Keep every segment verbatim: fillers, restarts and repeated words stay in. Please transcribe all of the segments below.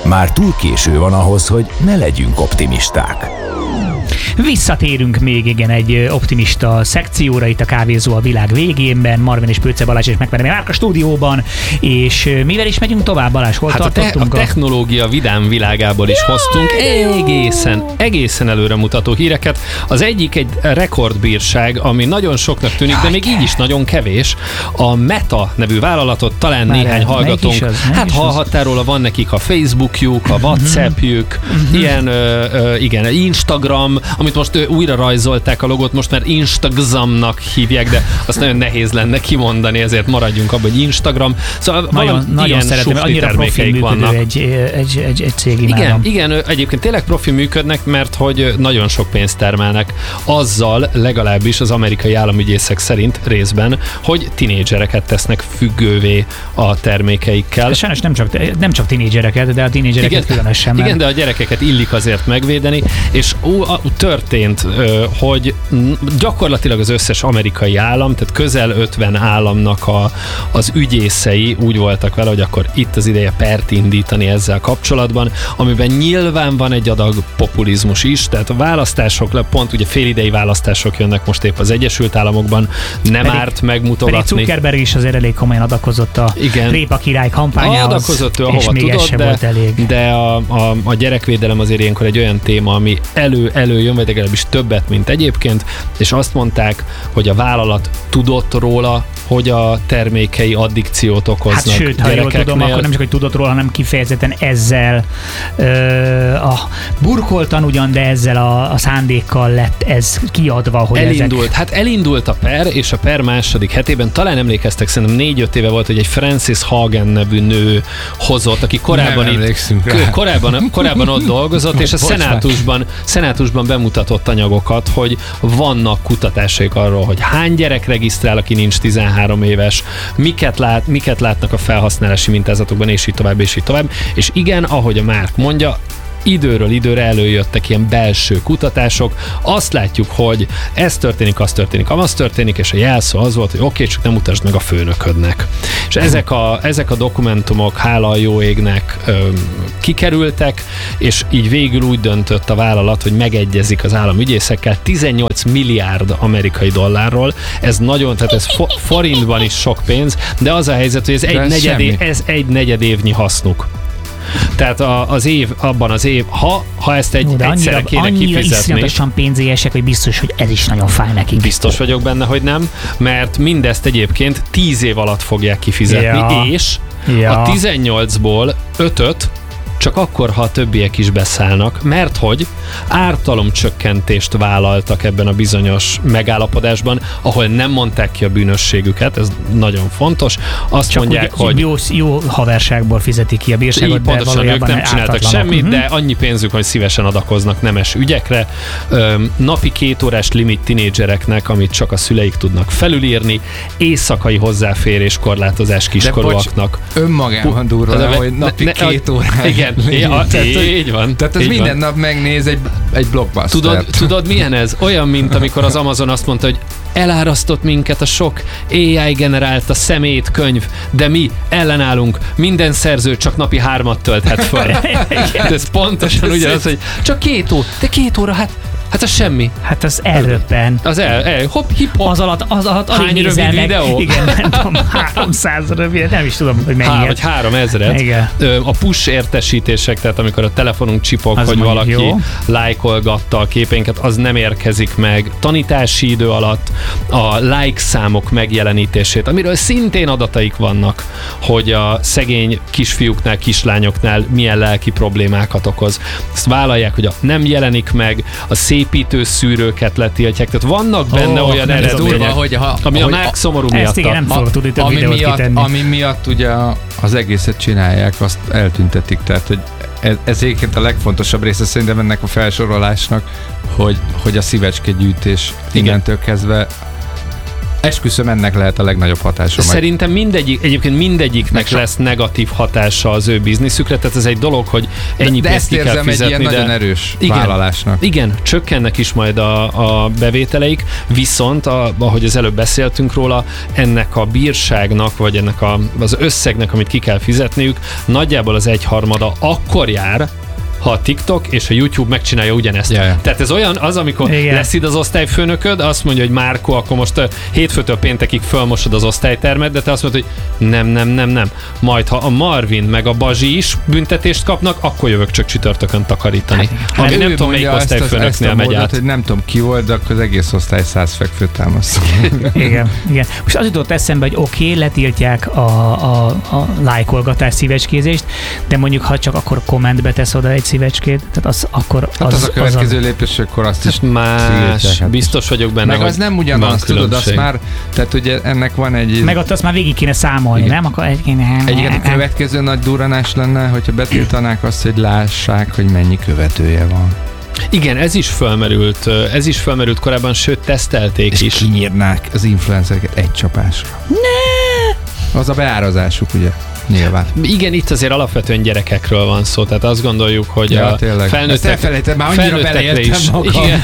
Már túl késő van ahhoz, hogy ne legyünk optimisták. Visszatérünk még igen egy optimista szekcióra itt a Kávézó a világ végénben. Marvin és Pőce Balázs és Megverem Márk a stúdióban, és mivel is megyünk tovább, Balázs, hol hát tartottunk? A, te- a technológia vidám világából is Jaj, hoztunk egészen, egészen előremutató híreket. Az egyik egy rekordbírság, ami nagyon soknak tűnik, Jaj, de még így is nagyon kevés. A Meta nevű vállalatot talán Már néhány hallgatónk, az, hát hallhattál róla, van nekik a Facebookjuk, a Whatsappjuk, uh-huh. ilyen, ö, ö, igen, Instagram, amit most ö, újra rajzolták a logót, most már Instagramnak hívják, de azt nagyon nehéz lenne kimondani, ezért maradjunk abban, hogy Instagram. Szóval nagyon, nagyon szeretem, annyira profi működő egy, egy, egy, egy cég imádom. Igen, igen, egyébként tényleg profi működnek, mert hogy nagyon sok pénzt termelnek. Azzal legalábbis az amerikai államügyészek szerint részben, hogy tinédzsereket tesznek függővé a termékeikkel. Sajnos nem csak, nem csak tinédzsereket, de a tinédzsereket igen, különösen. Igen, de a gyerekeket illik azért megvédeni, és ó, a, történt, hogy gyakorlatilag az összes amerikai állam, tehát közel ötven államnak a, az ügyészei úgy voltak vele, hogy akkor itt az ideje pert indítani ezzel kapcsolatban, amiben nyilván van egy adag populizmus is, tehát a választások, pont ugye félidei választások jönnek most épp az Egyesült Államokban, nem pedig, árt megmutogatni. Pedig Zuckerberg is azért elég komolyan adakozott a igen. Répa király kampányához, adakozott ő, ahova tudott, de, de a, a, a gyerekvédelem azért ilyenkor egy olyan téma, ami elő, előjön, vagy legalábbis többet, mint egyébként, és azt mondták, hogy a vállalat tudott róla, hogy a termékei addikciót okoznak hát sőt, ha jól tudom, akkor nem csak, hogy tudott róla, hanem kifejezetten ezzel ö, a burkoltan ugyan, de ezzel a, a szándékkal lett ez kiadva, hogy elindult. ezek... Hát elindult a per, és a per második hetében, talán emlékeztek, szerintem négy-öt éve volt, hogy egy Frances Hagen nevű nő hozott, aki korábban, itt, korábban, korábban ott dolgozott, és a szenátusban, szenátusban bemutatott anyagokat, hogy vannak kutatásaik arról, hogy hány gyerek regisztrál, aki nincs tizenhárom éves, miket, lát, miket látnak a felhasználási mintázatokban, és így tovább, és így tovább. És igen, ahogy a Márk mondja, időről időre előjöttek ilyen belső kutatások, azt látjuk, hogy ez történik, az történik, amaz történik, és a jelszó az volt, hogy oké, okay, csak nem mutasd meg a főnöködnek. És ezek a, ezek a dokumentumok, hála a jó égnek ö, kikerültek, és így végül úgy döntött a vállalat, hogy megegyezik az államügyészekkel tizennyolc milliárd amerikai dollárról. Ez nagyon, tehát ez fo- forintban is sok pénz, de az a helyzet, hogy ez egy, negyed év, ez egy negyed évnyi hasznuk. Tehát a, az év, abban az év, ha, ha ezt egy no, egyszerre annyira, kéne annyira kifizetni. iszonyatosan pénzélyesek, hogy biztos, hogy ez is nagyon fáj nekik. Biztos vagyok benne, hogy nem, mert mindezt egyébként tíz év alatt fogják kifizetni, ja. és ja. a tizennyolcból ötöt csak akkor, ha a többiek is beszállnak, mert hogy ártalomcsökkentést vállaltak ebben a bizonyos megállapodásban, ahol nem mondták ki a bűnösségüket, ez nagyon fontos. Azt csak mondják, úgy, hogy... Jó, jó haverságból fizetik ki a bírságot, így, pontosan, ők nem csináltak semmit, uh-huh. de annyi pénzük, hogy szívesen adakoznak nemes ügyekre. Öm, napi két órás limit tinédzsereknek, amit csak a szüleik tudnak felülírni, éjszakai hozzáférés korlátozás kiskorúaknak. Önmagában durva, hogy napi ne, két órás. Igen, ja, tehát, így van. Tehát ez minden van. Nap megnéz egy, egy blockbuster. Tudod, tudod, milyen ez? Olyan, mint amikor az Amazon azt mondta, hogy elárasztott minket a sok á i generált a szemét könyv, de mi ellenállunk, minden szerző csak napi hármat tölthet föl. Ez pontosan ugyanaz, hogy csak két óra, de két óra, hát Hát az semmi. Hát az elröppen. Az el, el hopp, hip-hop. Az alatt, az alatt alig nézel meg. Videó? Igen, nem tudom, háromszáz rövid, nem is tudom, hogy mennyi. Há, vagy három ezret. Igen. A push értesítések, tehát amikor a telefonunk csipog, az hogy valaki jó. lájkolgatta a képénket, az nem érkezik meg. Tanítási idő alatt a like számok megjelenítését, amiről szintén adataik vannak, hogy a szegény kisfiúknál, kislányoknál milyen lelki problémákat okoz. Ezt vállalják, hogy a nem jelenik meg, a szépítő szűrőket letiltják, tehát vannak benne oh, olyan eredmények, hogy ha, ami hogy a Márk szomorú miatt. Igen, nem fogok tudni több ami videót miatt, kitenni. Ami miatt ugye az egészet csinálják, azt eltüntetik, tehát hogy ez, ez egyébként a legfontosabb része szerintem ennek a felsorolásnak, hogy, hogy a szívecskegyűjtés innentől kezdve esküszöm, ennek lehet a legnagyobb hatása. Szerintem mindegyik, egyébként mindegyiknek so... lesz negatív hatása az ő bizniszükre, tehát ez egy dolog, hogy ennyi de, pénzt ki kell fizetni. De ezt érzem egy ilyen de... nagyon erős igen, vállalásnak. Igen, csökkennek is majd a, a bevételeik, viszont a, ahogy az előbb beszéltünk róla, ennek a bírságnak, vagy ennek a, az összegnek, amit ki kell fizetniük, nagyjából az egyharmada akkor jár, ha a TikTok és a YouTube megcsinálja ugyanezt. Yeah. Tehát ez olyan, az, amikor igen. lesz itt az osztályfőnököd, azt mondja, hogy Márko, akkor most uh, hétfőtől péntekig fölmosod az osztálytermet, de te azt mondod, hogy nem, nem, nem, nem. Majd, ha a Marvin meg a Bazsi is büntetést kapnak, akkor jövök csak csütörtökön takarítani. Hát, ami nem tudom, melyik osztályfőnöknél megy át. Hogy nem tudom ki volt, de akkor az egész osztály száz fekvőt támasztó. igen, igen. Most az jutott eszembe, hogy oké, okay, letiltják a, a, a lájkolgatás, szívecskézést, de mondjuk, ha csak akkor kommentbe tesz oda egy szívecskét, tehát az akkor... Az, hát az a következő az a... lépés, akkor azt is más, biztos vagyok benne, meg az nem ugyanaz, tudod, azt már, tehát ugye ennek van egy... Meg ott azt már végig kéne számolni, igen. nem? Akkor egy kéne... Egyébként a következő nagy durranás lenne, hogyha betiltanák azt, hogy lássák, hogy mennyi követője van. Igen, ez is felmerült, ez is felmerült korábban, sőt, tesztelték és is. És kinyírnák az influencereket egy csapásra. Ne! Az a beárazásuk, ugye? Nyilván. Igen, itt azért alapvetően gyerekekről van szó, tehát azt gondoljuk, hogy ja, a tényleg. felnőttek, már felnőttekre is, igen,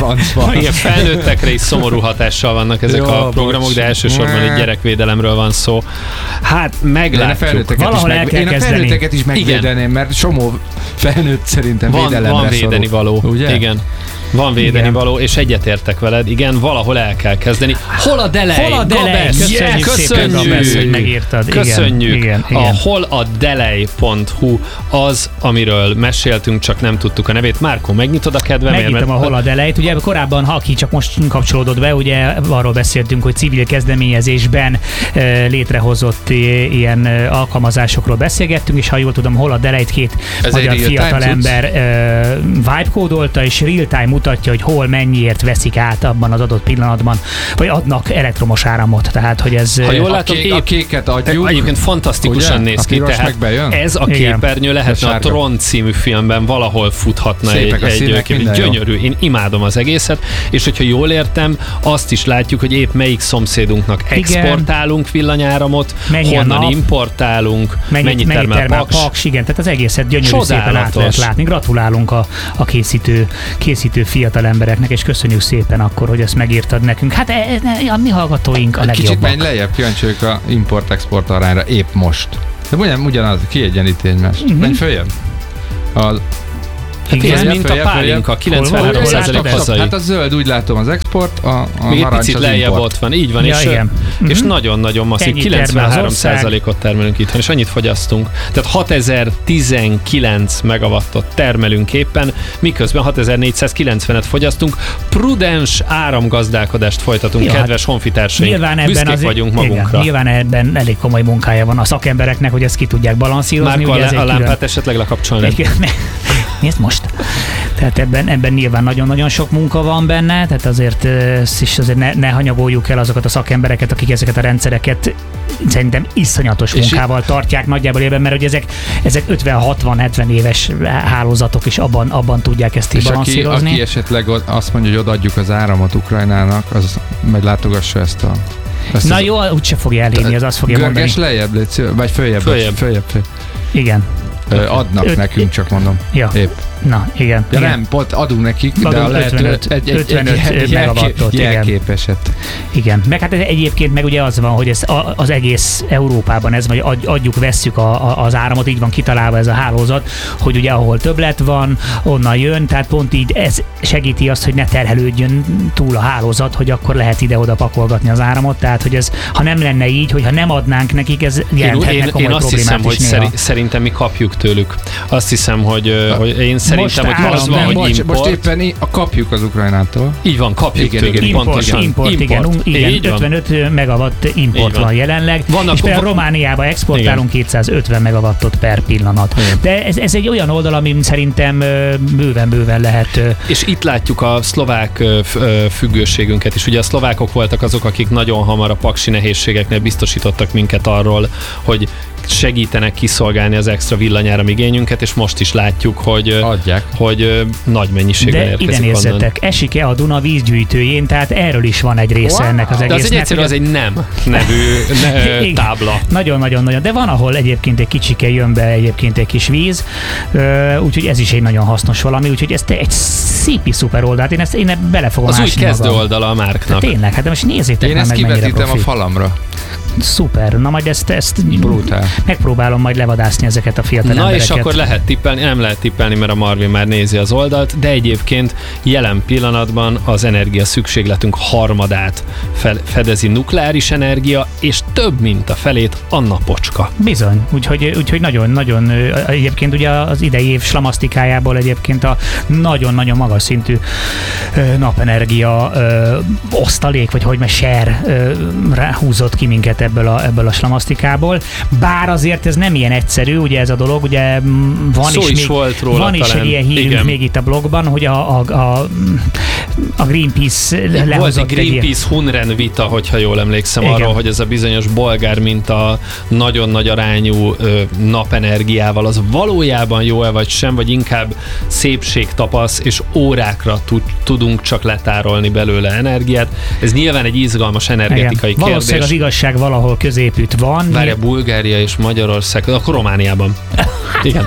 a igen, felnőttekre is szomorú hatással vannak ezek jó, a programok, bocs. De elsősorban egy gyerekvédelemről van szó. Hát meglátjuk. Valahol el kell Én a felnőtteket is megvédeném, mert somó felnőtt szerintem van, védelemre van védeni való. Ugye? Igen. Van védeni igen. való, és egyetértek veled, igen, valahol el kell kezdeni. Hol a delej? Hol a delej? Köszönjük, yes, köszönjük, Gabesz, hogy megírtad. Köszönjük. Igen, igen, a igen. hol a delej pont hu az, amiről meséltünk, csak nem tudtuk a nevét. Márkó, megnyitod a kedvemért? Megnyitom a hol a delejt. Ugye korábban, ha aki csak most kapcsolódott be, ugye arról beszéltünk, hogy civil kezdeményezésben e, létrehozott e, ilyen e, alkalmazásokról beszélgettünk, és ha jól tudom, hol a delejt két ez magyar fiatalember e, vibe kódolta, és real time mutatja, hogy hol mennyiért veszik át abban az adott pillanatban, vagy adnak elektromos áramot. Tehát, hogy ez... Ha jól a, látom, kék, a kéket adjuk. Egyébként fantasztikusan ugye? Néz ki, tehát ez a képernyő lehetne a Tron című filmben valahol futhatna szépek egy, egy kép, gyönyörű. Én imádom az egészet, és hogyha jól értem, azt is látjuk, hogy épp melyik szomszédunknak exportálunk villanyáramot, mennyi honnan importálunk, mennyit, mennyit termel, termel paks. paks. Igen, tehát az egészet gyönyörű csodálatos. Szépen át lehet látni. Gratulálunk a, a készítő, készítő fiatal embereknek, és köszönjük szépen akkor, hogy ezt megírtad nekünk. Hát e, e, a mi hallgatóink a legjobbak. Kicsit menj lejjebb, kíváncsi vagyok a import-export arányra épp most. De ugyan, ugyanaz, kiegyenlíti egymást. Uh-huh. Menj följebb. A, hát ez mint a pálinka, kilencvenhárom százalék hazai. Hát a zöld, úgy látom, az export, a, a még narancs picit az lejjebb import. Ott van, így van, ja, és, igen. és uh-huh. nagyon-nagyon masszív, kilencvenhárom százalékot termelünk itthon, és annyit fogyasztunk. Tehát hatezer-tizenkilenc megawattot termelünk éppen, miközben hatezer-négyszázkilencvenet fogyasztunk. Prudens áramgazdálkodást folytatunk, ja, kedves honfitársaink. Büszkék vagyunk magunkra. Igen, nyilván ebben elég komoly munkája van a szakembereknek, hogy ezt ki tudják balanszírozni. Márko, a, a lámpát külön... esetleg lekapcsolni. Nézd most. Tehát ebben, ebben nyilván nagyon-nagyon sok munka van benne, tehát azért, és azért ne, ne hanyagoljuk el azokat a szakembereket, akik ezeket a rendszereket szerintem iszonyatos munkával és tartják nagyjából élben, mert hogy ezek, ezek ötven-hatvan-hetven éves hálózatok is abban, abban tudják ezt így balanszírozni. Aki, aki esetleg azt mondja, hogy odaadjuk az áramot Ukrajnának, az majd látogassa ezt a... Ezt Na az, jó, úgyse fogja elérni, az azt fogja mondani. Görges lejjebb, légy szíves, vagy följebb, följebb. följebb, följebb. Igen. Ö, adnak öt, nekünk, csak mondom. Ja. Épp. Na, igen. Ja igen. nem, pont adunk nekik, adunk de a lehető egy, egy, egy megawattot, jelképeset. Igen. Meg hát egyébként meg ugye az van, hogy ez a, az egész Európában ez, vagy adjuk, vesszük a, a, az áramot, így van kitalálva ez a hálózat, hogy ugye ahol többlet van, onnan jön, tehát pont így ez segíti azt, hogy ne terhelődjön túl a hálózat, hogy akkor lehet ide-oda pakolgatni az áramot, tehát hogy ez, ha nem lenne így, hogy ha nem adnánk nekik, ez jelenthetne komoly én, én azt hiszem, is hogy néha. Szerintem mi kapjuk tőlük. Azt hiszem, hogy, hogy én szerintem, hogy az van, hogy most, import. Most éppen a kapjuk az Ukrajnától. Így van, kapjuk igen, tőlük. Igen, import, pontosan. import, import, igen, igen ötvenöt megawatt import van jelenleg, vannak, és például Romániába exportálunk igen. kétszázötven megawattot per pillanat. Igen. De ez, ez egy olyan oldal, ami szerintem bőven-bőven lehet. És itt látjuk a szlovák függőségünket is. Ugye a szlovákok voltak azok, akik nagyon hamar a paksi nehézségeknél biztosítottak minket arról, hogy segítenek kiszolgálni az extra villanyáram igényünket, és most is látjuk, hogy, Adják. hogy nagy mennyiségben de érkezik ide nézzetek, esik-e a Duna vízgyűjtőjén, tehát erről is van egy része wow. ennek az egésznek. De az egy egyszerű, az egy nem nevű ne, tábla. Nagyon-nagyon-nagyon, de van, ahol egyébként egy kicsike jön be egyébként egy kis víz, úgyhogy ez is egy nagyon hasznos valami, úgyhogy ez egy szépi szuper oldalt, én ezt én bele fogom az ásni új kezdő magam. oldala a Márknak. De tényleg, hát de most nézzétek én már meg, mennyire profi. Én ezt kivetítem a falamra. Szuper, na majd ezt, ezt brutál. Megpróbálom majd levadászni ezeket a fiatal Na embereket. És akkor lehet tippelni, nem lehet tippelni, mert a Marvin már nézi az oldalt, de egyébként jelen pillanatban az energia szükségletünk harmadát fedezi nukleáris energia, és több mint a felét a napocska. Bizony, úgyhogy, úgyhogy nagyon-nagyon egyébként ugye az idei év slamasztikájából egyébként a nagyon-nagyon magas szintű napenergia ö, osztalék, vagy hogy meg share ö, húzott ki minket ebből a, ebből a slamasztikából. Bár azért ez nem ilyen egyszerű, ugye ez a dolog, ugye van Szó is, is még, volt róla van is talán. egy ilyen hírünk Igen. még itt a blogban, hogy a, a, a, a Greenpeace lehozott volt egy Greenpeace egy Hunren vita, hogyha jól emlékszem, igen. arról, hogy ez a bizonyos bolgár minta nagyon nagy arányú ö, napenergiával, az valójában jó-e vagy sem, vagy inkább szépségtapasz, és órákra tud, tudunk csak letárolni belőle energiát. Ez nyilván egy izgalmas energetikai igen. kérdés. Valószínűleg az igazság valahol középütt van. Várja, Bulgária és Magyarország, akkor Romániában. Igen.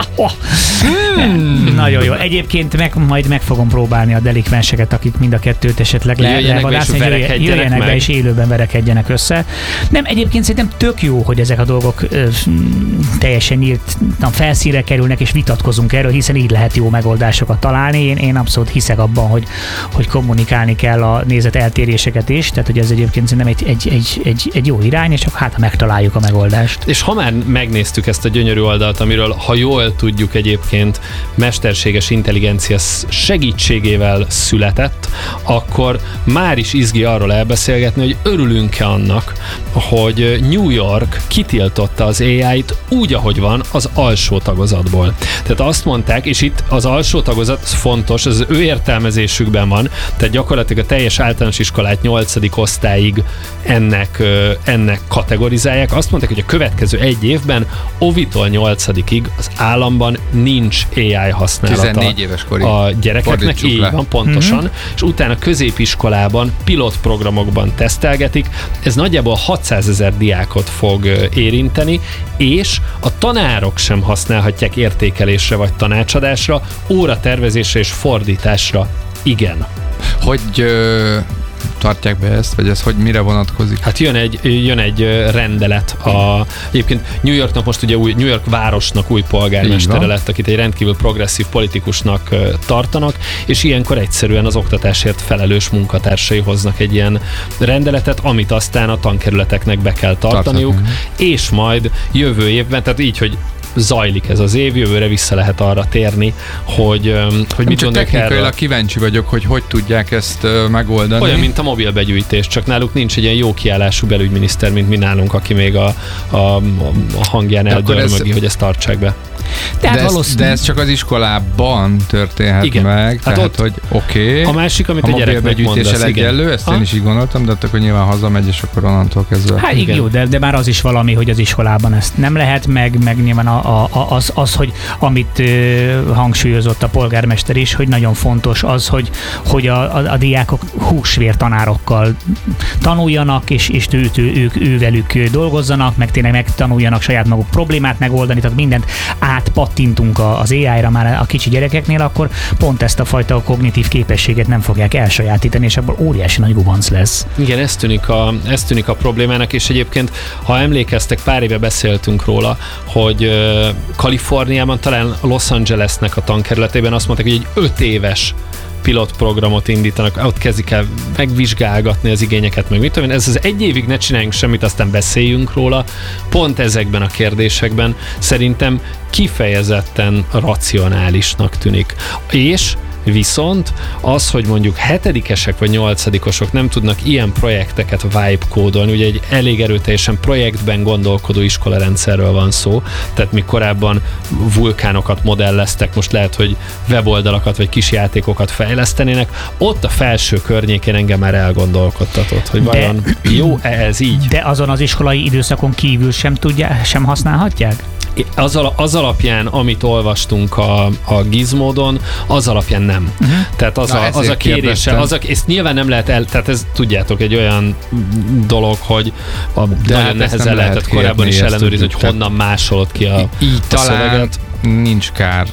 Hmm. Nagyon jó. Egyébként meg, majd meg fogom próbálni a delikvenseket, akik mind a kettőt esetleg le, levadászni, hogy jöjjenek be és élőben verekedjenek össze. Nem, egyébként szerintem tök jó, hogy ezek a dolgok ö, teljesen nyíltan felszínre kerülnek, és vitatkozunk erről, hiszen így lehet jó megoldásokat találni. Én, én abszolút hiszek abban, hogy, hogy kommunikálni kell a nézet eltéréseket is, tehát hogy ez egyébként szerintem egy, egy, egy, egy, egy jó irány, és csak hát megtaláljuk a megoldást. És ha már megnéztük ezt a gyönyörű oldalt, amiről, ha jól tudjuk, egyébként mesterséges intelligencia segítségével született, akkor már is izgi arról elbeszélgetni, hogy örülünk-e annak, hogy New York kitiltotta az á í-t úgy, ahogy van, az alsó tagozatból. Tehát azt mondták, és itt az alsó tagozat fontos, az ő értelmezésükben van, tehát gyakorlatilag a teljes általános iskolát nyolcadik osztályig ennek, ennek kategorizálják. Azt mondták, hogy a következő egy évben óvitól nyolcadikig az államban nincs á í használata tizennégy éves korig. A gyerekeknek, így van, pontosan, mm-hmm. és utána középiskolában, pilotprogramokban tesztelgetik, ez nagyjából hatszázezer diákot fog érinteni, és a tanárok sem használhatják értékelésre vagy tanácsadásra, óratervezésre és fordításra. Igen. Hogy... Ö... tartják be ezt, vagy ez hogy mire vonatkozik? Hát jön egy, jön egy rendelet. A, egyébként New Yorknak most ugye új, New York városnak új polgármestere lett, akit egy rendkívül progresszív politikusnak tartanak, és ilyenkor egyszerűen az oktatásért felelős munkatársai hoznak egy ilyen rendeletet, amit aztán a tankerületeknek be kell tartaniuk, Tartani. és majd jövő évben, tehát így, hogy zajlik ez az év, jövőre vissza lehet arra térni, hogy, hogy mit gondolják erről. Technikailag kíváncsi vagyok, hogy hogy tudják ezt megoldani. Olyan, mint a mobilbegyűjtés, csak náluk nincs egy ilyen jó kiállású belügyminiszter, mint mi nálunk, aki még a, a, a hangján eldörmögi, ez... hogy ezt tartsák be. De, de, ez, de ez csak az iskolában történhet igen. meg, hát tehát hogy oké. Okay, a másik, amit a, a gyereknek mondasz, egyenlő, ezt ha? én is így gondoltam, de akkor nyilván hazamegy, és akkor onnantól kezdve. Hát igen. Jó, de, de már az is valami, hogy az iskolában ezt nem lehet, meg, meg nyilván a, a, az, az, hogy amit uh, hangsúlyozott a polgármester is, hogy nagyon fontos az, hogy, hogy a, a, a diákok húsvér tanárokkal tanuljanak, és, és ő, ő, ők ővelük dolgozzanak, meg tényleg megtanuljanak saját maguk problémát megoldani, tehát mindent átpattintunk az á í-ra már a kicsi gyerekeknél, akkor pont ezt a fajta kognitív képességet nem fogják elsajátítani, és abból óriási nagy gubanc lesz. Igen, ez tűnik, a, ez tűnik a problémának, és egyébként, ha emlékeztek, pár éve beszéltünk róla, hogy uh, Kaliforniában, talán Los Angelesnek a tankerületében azt mondták, hogy egy öt éves pilotprogramot indítanak, ott kezdik el megvizsgálgatni az igényeket, meg mit tudom én, ez az egy évig ne csináljunk semmit, aztán beszéljünk róla, pont ezekben a kérdésekben szerintem kifejezetten racionálisnak tűnik. És Viszont az, hogy mondjuk hetedikesek vagy nyolcadikosok nem tudnak ilyen projekteket vibe kódolni, ugye egy elég erőteljesen projektben gondolkodó iskolarendszerről van szó, tehát mi korábban vulkánokat modelleztek, most lehet, hogy weboldalakat vagy kis játékokat fejlesztenének, ott a felső környékén engem már elgondolkodtatott, hogy vajon jó-e ez így? De azon az iskolai időszakon kívül sem tudják, sem használhatják? Az, al- az alapján, amit olvastunk a, a Gizmodon, az alapján nem. Uh-huh. Tehát az, Na, a, az a kérése, az a, ezt nyilván nem lehet el, tehát ez tudjátok egy olyan dolog, hogy a, de nagyon hát nehezen lehetett lehet korábban is ellenőrizni, hogy honnan másolod ki a, így a talán szöveget. Nincs kár,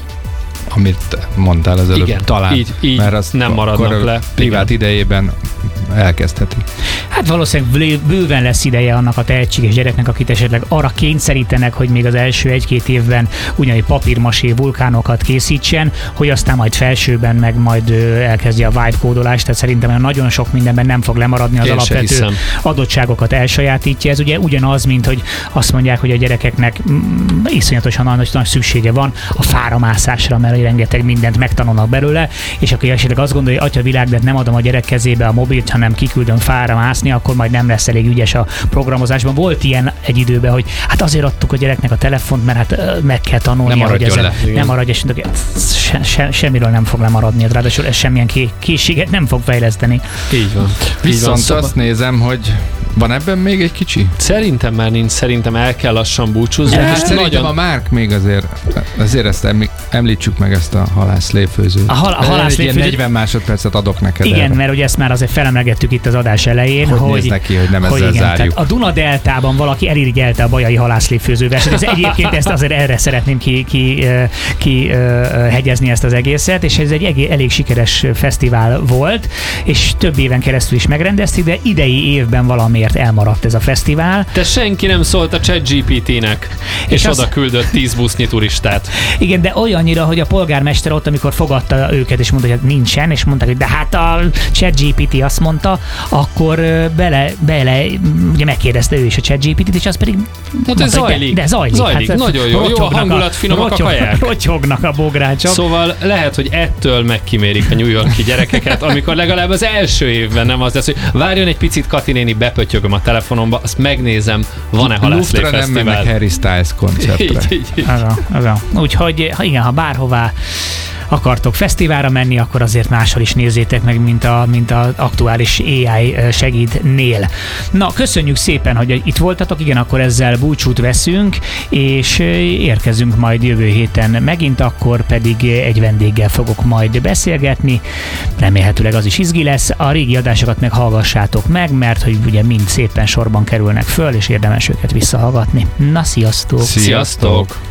amit mondtál az előbb. Igen, talán, így, így mert azt nem maradnak le. Privát idejében elkezdheti. Hát valószínűleg bőven lesz ideje annak a tehetséges gyereknek, akit esetleg arra kényszerítenek, hogy még az első egy-két évben ugyanúgy papírmasé vulkánokat készítsen, hogy aztán majd felsőben meg majd elkezdje a vibe kódolást, tehát szerintem nagyon sok mindenben nem fog lemaradni, az Én alapvető adottságokat elsajátítja. Ez ugye ugyanaz, mint hogy azt mondják, hogy a gyerekeknek mm, iszonyatosan nagy, nagy szüksége van a fáramászásra, mert rengeteg mindent megtanulnak belőle, és aki esetleg azt gondolja, hogy atya világ, de nem adom a gyerek kezébe a mobilt, hanem kiküldöm fára mászni, akkor majd nem lesz elég ügyes a programozásban. Volt ilyen egy időben, hogy hát azért adtuk a gyereknek a telefont, mert hát meg kell tanulnia, hogy ezen nem maradj, és se, se, semmiről nem fog lemaradni, ráadásul ez semmilyen készséget nem fog fejleszteni. Így van. Viszont Így van, azt szóval... nézem, hogy van ebben még egy kicsi? Szerintem már nincs, szerintem el kell lassan búcsúzni. De hát szerintem nagyon... a Márk még azért, azért ezt említsük meg ezt a halászléfőzőt. A, hal- a halászléfőzőt... negyven másodpercet adok neked. Igen, erre. Mert ugye ezt már azért felemlegettük itt az adás elején, hogy, hogy, néz neki, hogy nem hogy ezzel igen, zárjuk. A Duna deltában valaki elirigyelte a bajai halászléfőzővel. Ez egyébként ezt azért erre szeretném ki, ki, ki hegyezni ezt az egészet, és ez egy elég sikeres fesztivál volt, és több éven keresztül is megrendezték, de idei évben valamiért elmaradt ez a fesztivál. De senki nem szólt a ChatGPT-nek, és, és oda az... küldött tíz busznyi turistát. Igen, de olyannyira, hogy a polgármester ott, amikor fogadta őket, és mondta, hogy nincsen, és mondták, hogy de hát a ChatGPT azt mondta, akkor bele, bele ugye megkérdezte ő is a ChatGPT-t, és az pedig hát de zajlik. De, de zajlik. zajlik. Hát nagyon jó, jó a hangulat, finomak rotyog, a kaják. Rotyognak a bográcsok. Szóval lehet, hogy ettől megkimérik a New York-i gyerekeket, amikor legalább az első évben nem az lesz, hogy várjon egy picit, Kati néni, bepöttyögöm a telefonomba, azt megnézem, van-e halászlé fesztivál. Luftra nem mennek Harry Styles koncertre. Így, így, így. Az a, az a. Úgyhogy igen, ha bárhová akartok fesztiválra menni, akkor azért máshol is nézzétek meg, mint a, mint az aktuális á i segídnél. Na, köszönjük szépen, hogy itt voltatok, igen, akkor ezzel búcsút veszünk, és érkezünk majd jövő héten megint, akkor pedig egy vendéggel fogok majd beszélgetni, remélhetőleg az is izgi lesz, a régi adásokat meg hallgassátok meg, mert hogy ugye mind szépen sorban kerülnek föl, és érdemes őket visszahallgatni. Na, sziasztok! Sziasztok!